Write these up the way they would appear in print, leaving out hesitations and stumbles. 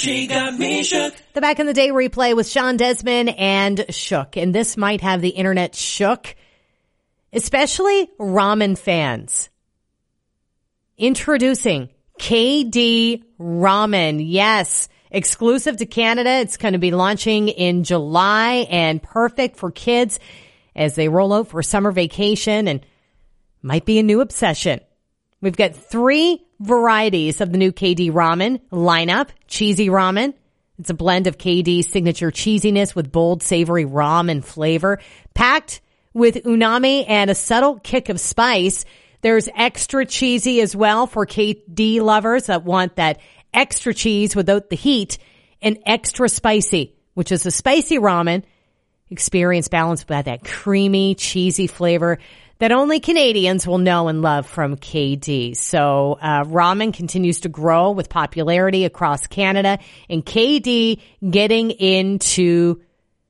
She got me shook. The Back in the Day replay with Sean Desmond and shook. And this might have the internet shook, especially ramen fans. Introducing KD Ramen. Yes, exclusive to Canada. It's going to be launching in July and perfect for kids as they roll out for summer vacation and might be a new obsession. We've got 3 varieties of the new KD Ramen lineup. Cheesy Ramen. It's a blend of KD's signature cheesiness with bold, savory ramen flavor, packed with umami and a subtle kick of spice. There's extra cheesy as well for KD lovers that want that extra cheese without the heat, and extra spicy, which is a spicy ramen experience balanced by that creamy, cheesy flavor that only Canadians will know and love from KD. So ramen continues to grow with popularity across Canada, and KD getting into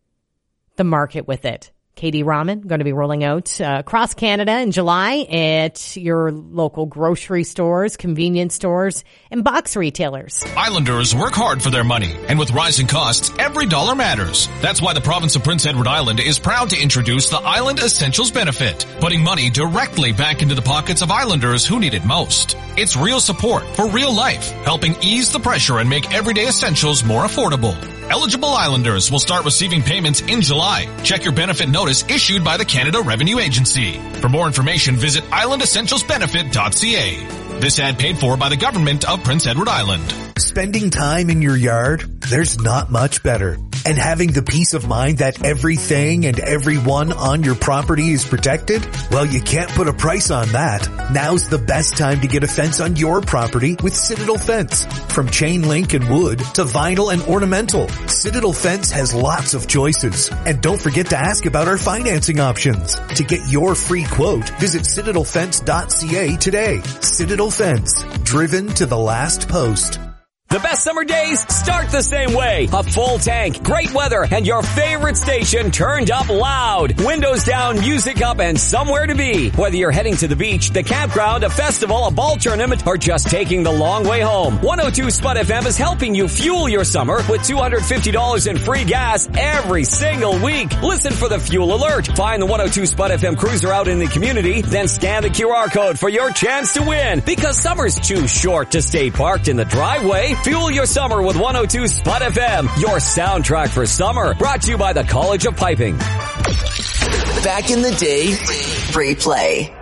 the market with it. KD Ramen going to be rolling out across Canada in July at your local grocery stores, convenience stores, and box retailers. Islanders work hard for their money, and with rising costs, every dollar matters. That's why the province of Prince Edward Island is proud to introduce the Island Essentials benefit, putting money directly back into the pockets of Islanders who need it most. It's real support for real life, helping ease the pressure and make everyday essentials more affordable. Eligible Islanders will start receiving payments in July. Check your benefit notice issued by the Canada Revenue Agency. For more information, visit islandessentialsbenefit.ca. This ad paid for by the government of Prince Edward Island. Spending time in your yard? There's not much better. And having the peace of mind that everything and everyone on your property is protected? Well, you can't put a price on that. Now's the best time to get a fence on your property with Citadel Fence. From chain link and wood to vinyl and ornamental, Citadel Fence has lots of choices. And don't forget to ask about our financing options. To get your free quote, visit citadelfence.ca today. Citadel Fence, driven to the last post. The best summer days start the same way. A full tank, great weather, and your favorite station turned up loud. Windows down, music up, and somewhere to be. Whether you're heading to the beach, the campground, a festival, a ball tournament, or just taking the long way home, 102 Spud FM is helping you fuel your summer with $250 in free gas every single week. Listen for the fuel alert. Find the 102 Spud FM cruiser out in the community, then scan the QR code for your chance to win. Because summer's too short to stay parked in the driveway. Fuel your summer with 102 Spud FM, your soundtrack for summer. Brought to you by the College of Piping. Back in the Day replay.